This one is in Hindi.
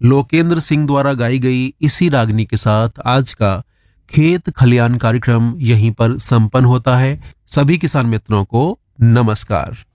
लोकेंद्र सिंह द्वारा गाई गई इसी रागनी के साथ आज का खेत खलियान कार्यक्रम यहीं पर संपन्न होता है। सभी किसान मित्रों को नमस्कार।